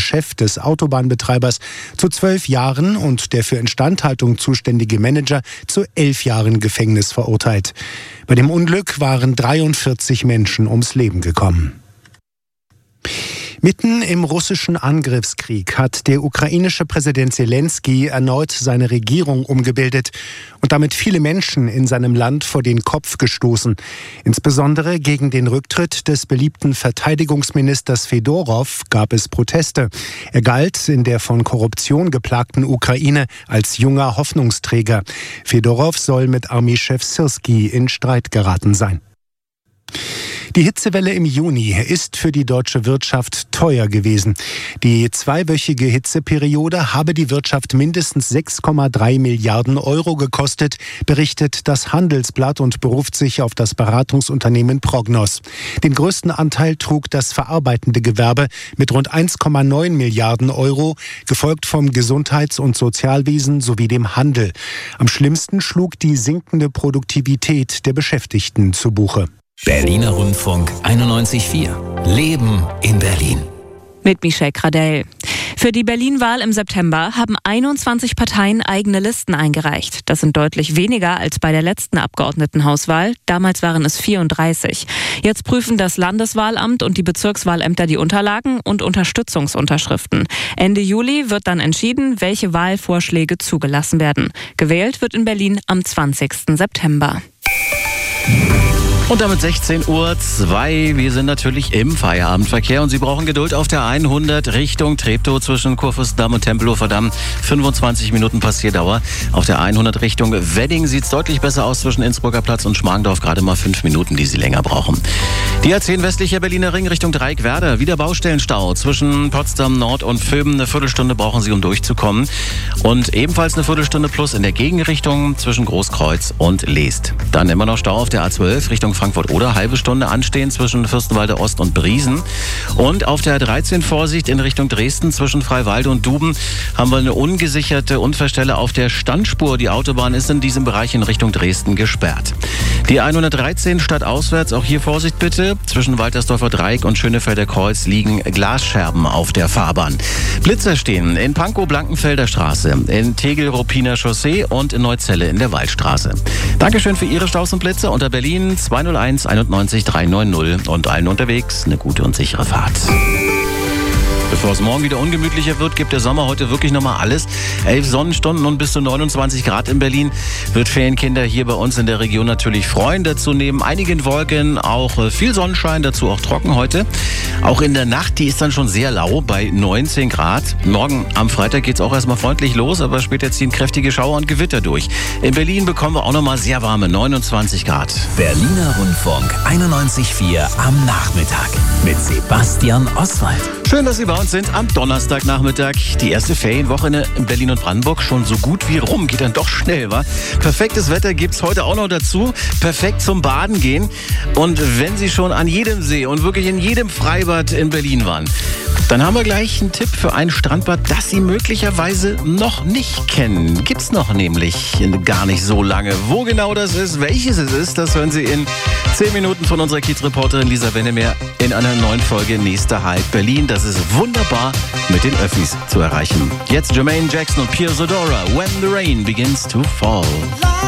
Chef des Autobahnbetreibers zu 12 Jahren und der für Instandhaltung zuständige Manager zu 11 Jahren Gefängnis verurteilt. Bei dem Unglück waren 43 Menschen ums Leben gekommen. Mitten im russischen Angriffskrieg hat der ukrainische Präsident Selenskyj erneut seine Regierung umgebildet und damit viele Menschen in seinem Land vor den Kopf gestoßen. Insbesondere gegen den Rücktritt des beliebten Verteidigungsministers Fedorow gab es Proteste. Er galt in der von Korruption geplagten Ukraine als junger Hoffnungsträger. Fedorow soll mit Armeechef Syrskij in Streit geraten sein. Die Hitzewelle im Juni ist für die deutsche Wirtschaft teuer gewesen. Die zweiwöchige Hitzeperiode habe die Wirtschaft mindestens 6,3 Milliarden Euro gekostet, berichtet das Handelsblatt und beruft sich auf das Beratungsunternehmen Prognos. Den größten Anteil trug das verarbeitende Gewerbe mit rund 1,9 Milliarden Euro, gefolgt vom Gesundheits- und Sozialwesen sowie dem Handel. Am schlimmsten schlug die sinkende Produktivität der Beschäftigten zu Buche. Berliner Rundfunk 91.4. Leben in Berlin. Mit Michelle Gradell. Für die Berlin-Wahl im September haben 21 Parteien eigene Listen eingereicht. Das sind deutlich weniger als bei der letzten Abgeordnetenhauswahl. Damals waren es 34. Jetzt prüfen das Landeswahlamt und die Bezirkswahlämter die Unterlagen und Unterstützungsunterschriften. Ende Juli wird dann entschieden, welche Wahlvorschläge zugelassen werden. Gewählt wird in Berlin am 20. September. Und damit 16:02 Uhr. Wir sind natürlich im Feierabendverkehr und Sie brauchen Geduld auf der 100 Richtung Treptow zwischen Kurfürstendamm und Tempelhofer Damm. 25 Minuten Passierdauer. Auf der 100 Richtung Wedding sieht es deutlich besser aus zwischen Innsbrucker Platz und Schmargendorf. Gerade mal 5 Minuten, die Sie länger brauchen. Die A10 westlicher Berliner Ring Richtung Dreieckwerder. Wieder Baustellenstau zwischen Potsdam Nord und Vöben. Eine Viertelstunde brauchen Sie, um durchzukommen. Und ebenfalls eine Viertelstunde plus in der Gegenrichtung zwischen Großkreuz und Leest. Dann immer noch Stau auf der A12 Richtung Frankfurt oder halbe Stunde anstehen zwischen Fürstenwalde Ost und Briesen. Und auf der 13 Vorsicht in Richtung Dresden zwischen Freiwalde und Duben haben wir eine ungesicherte Unfallstelle auf der Standspur. Die Autobahn ist in diesem Bereich in Richtung Dresden gesperrt. Die 113 stadtauswärts, auch hier Vorsicht bitte. Zwischen Waltersdorfer Dreieck und Schönefelder Kreuz liegen Glasscherben auf der Fahrbahn. Blitzer stehen in Pankow Blankenfelder Straße, in Tegel Ruppiner Chaussee und in Neuzelle in der Waldstraße. Dankeschön für Ihre Staus und Blitze unter Berlin 201 91 390 und allen unterwegs eine gute und sichere Fahrt. Bevor es morgen wieder ungemütlicher wird, gibt der Sommer heute wirklich nochmal alles. 11 Sonnenstunden und bis zu 29 Grad in Berlin wird Ferienkinder hier bei uns in der Region natürlich freuen. Dazu neben einigen Wolken auch viel Sonnenschein, dazu auch trocken heute. Auch in der Nacht, die ist dann schon sehr lau bei 19 Grad. Morgen am Freitag geht es auch erstmal freundlich los, aber später ziehen kräftige Schauer und Gewitter durch. In Berlin bekommen wir auch nochmal sehr warme 29 Grad. Berliner Rundfunk 91.4 am Nachmittag mit Sebastian Oswald. Schön, dass Sie bei uns sind am Donnerstagnachmittag. Die erste Ferienwoche in Berlin und Brandenburg schon so gut wie rum. Geht dann doch schnell, wa? Perfektes Wetter gibt's heute auch noch dazu. Perfekt zum Baden gehen. Und wenn Sie schon an jedem See und wirklich in jedem Freibad in Berlin waren, dann haben wir gleich einen Tipp für ein Strandbad, das Sie möglicherweise noch nicht kennen. Gibt's noch nämlich gar nicht so lange. Wo genau das ist, welches es ist, das hören Sie in 10 Minuten von unserer Kiez-Reporterin Lisa Wennemer in einer neuen Folge Nächster Halt Berlin. Das ist wunderbar mit den Öffis zu erreichen. Jetzt Jermaine Jackson und Pia Zadora, When the Rain Begins to Fall.